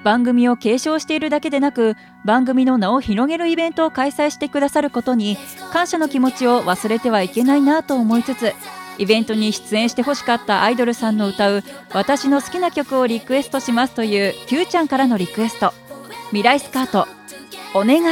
番組を継承しているだけでなく、番組の名を広げるイベントを開催してくださることに感謝の気持ちを忘れてはいけないなと思いつつ、イベントに出演してほしかったアイドルさんの歌う私の好きな曲をリクエストしますという Q ちゃんからのリクエスト、ミライスカートお願い。